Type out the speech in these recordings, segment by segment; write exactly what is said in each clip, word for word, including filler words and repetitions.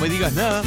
me digas nada.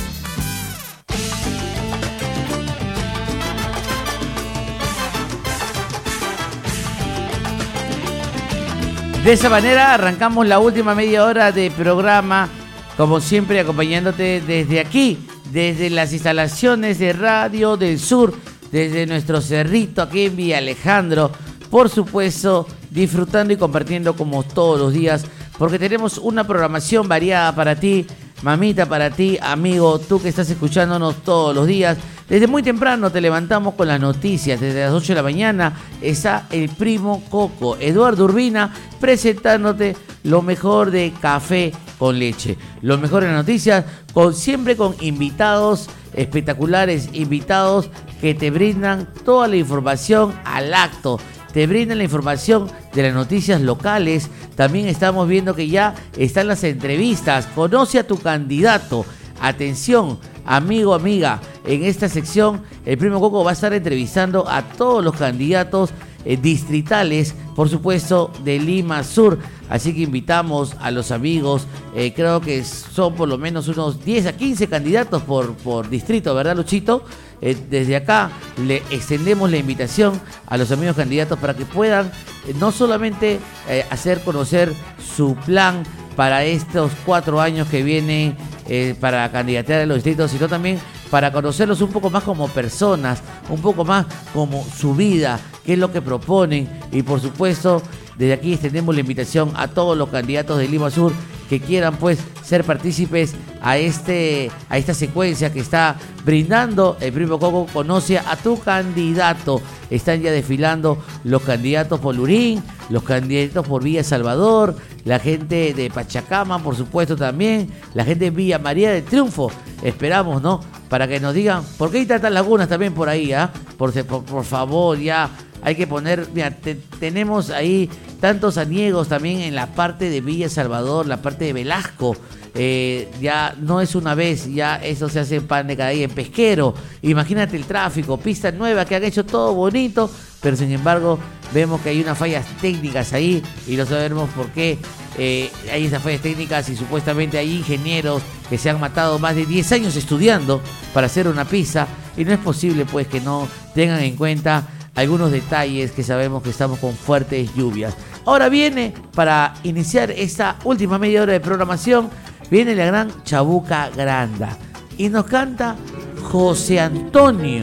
De esa manera arrancamos la última media hora de programa, como siempre acompañándote desde aquí, desde las instalaciones de Radio del Sur, desde nuestro cerrito aquí en Villa Alejandro, por supuesto disfrutando y compartiendo como todos los días, porque tenemos una programación variada para ti, mamita, para ti, amigo, tú que estás escuchándonos todos los días. Desde muy temprano te levantamos con las noticias. Desde las ocho de la mañana está el primo Coco, Eduardo Urbina, presentándote lo mejor de Café con Leche. Lo mejor de las noticias, con, siempre con invitados espectaculares, invitados que te brindan toda la información al acto. Te brindan la información de las noticias locales. También estamos viendo que ya están las entrevistas. Conoce a tu candidato. Atención, amigo, amiga, en esta sección el primo Coco va a estar entrevistando a todos los candidatos eh, distritales, por supuesto, de Lima Sur. Así que invitamos a los amigos, eh, creo que son por lo menos unos diez a quince candidatos por, por distrito, ¿verdad, Luchito? Eh, desde acá le extendemos la invitación a los amigos candidatos para que puedan eh, no solamente eh, hacer conocer su plan para estos cuatro años que vienen eh, para candidatear a los distritos, sino también para conocerlos un poco más como personas, un poco más como su vida, qué es lo que proponen. Y por supuesto, desde aquí extendemos la invitación a todos los candidatos de Lima Sur que quieran pues ser partícipes a este a esta secuencia que está brindando el primo Coco. Conoce a tu candidato. Están ya desfilando los candidatos por Lurín, los candidatos por Villa Salvador, la gente de Pachacama, por supuesto también, la gente de Villa María del Triunfo. Esperamos, ¿no? Para que nos digan, ¿por qué hay tantas lagunas también por ahí, ah? ¿eh? Por, por, por favor, ya hay que poner, mira, te, tenemos ahí tantos aniegos también en la parte de Villa Salvador, la parte de Velasco. Eh, ya no es una vez, ya eso se hace en pan de cada día, en Pesquero. Imagínate el tráfico, pista nueva que han hecho todo bonito, pero sin embargo vemos que hay unas fallas técnicas ahí y no sabemos por qué eh, hay esas fallas técnicas y supuestamente hay ingenieros que se han matado más de diez años estudiando para hacer una pista y no es posible pues que no tengan en cuenta algunos detalles que sabemos que estamos con fuertes lluvias. Ahora viene, para iniciar esta última media hora de programación, viene la gran Chabuca Granda y nos canta José Antonio.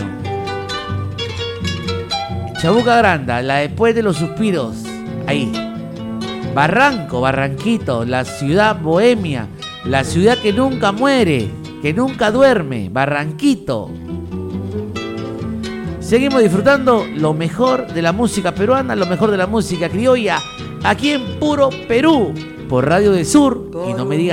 Chabuca Granda, la después de los suspiros, ahí. Barranco, Barranquito, la ciudad bohemia, la ciudad que nunca muere, que nunca duerme, Barranquito. Seguimos disfrutando lo mejor de la música peruana, lo mejor de la música criolla, aquí en Puro Perú, por Radio del Sur, y no me digas